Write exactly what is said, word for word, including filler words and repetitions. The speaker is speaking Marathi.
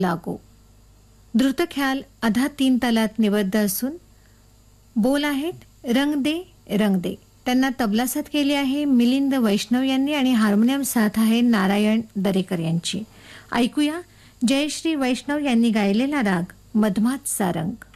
लागो. द्रुत ख्याल आधा तीन तालात निबद्ध असून बोल आहेत रंग दे रंग दे. त्यांना तबला साथ केली आहे मिलिंद वैष्णव यांनी आणि हार्मोनियम साथ आहे नारायण दरेकर यांची. ऐकूया जयश्री वैष्णव यांनी गायलेला राग मधमात सारंग.